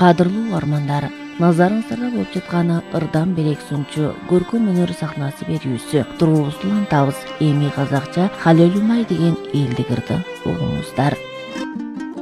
Кадырлуу угармандар, назарыңыздарда болуп жатканы ырдан белек сунчу көркөм өнөр сахнасы берүүсү туруусунан табыз эми казакча Халел Умай деген элдик ырды угуңуздар.